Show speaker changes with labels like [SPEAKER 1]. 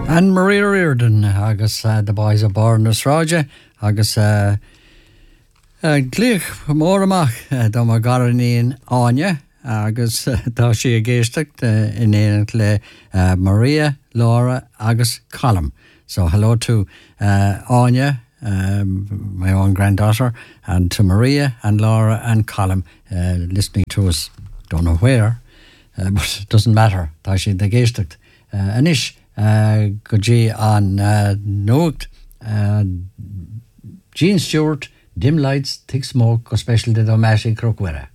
[SPEAKER 1] And Maria Reardon agus the boys of Barnes Roger agus glich mór amach do mar garaníon Anya agus tá si a géisteach in éanacht le Maria, Laura agus Colm. So hello to Anya, my own granddaughter, and to Maria and Laura and Colm listening to us, don't know where, but it doesn't matter. Tá si a géisteach. Anish go dtí an nócht Jean Stewart, Dim Lights, Thick Smoke go special de Domashi Croquera.